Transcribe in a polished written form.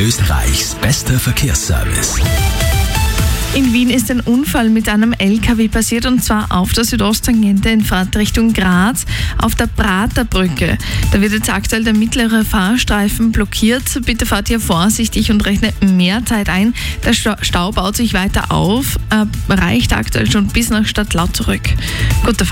Österreichs bester Verkehrsservice. In Wien ist ein Unfall mit einem LKW passiert, und zwar auf der Südosttangente in Fahrtrichtung Graz auf der Praterbrücke. Da wird jetzt aktuell der mittlere Fahrstreifen blockiert. Bitte fahrt hier vorsichtig und rechnet mehr Zeit ein. Der Stau baut sich weiter auf, reicht aktuell schon bis nach Stadtlaut zurück. Gute Fahrt.